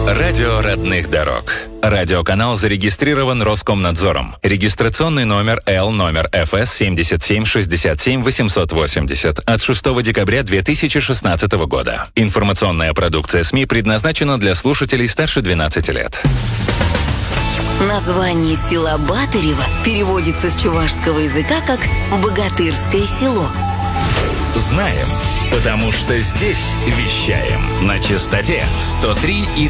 Радио родных дорог. Радиоканал зарегистрирован Роскомнадзором. Регистрационный номер ФС 77 880 от 6 декабря 2016 года. Информационная продукция СМИ предназначена для слушателей старше 12 лет. Название села Батырево переводится с чувашского языка как «богатырское село». Знаем, потому что здесь вещаем на частоте 103,3.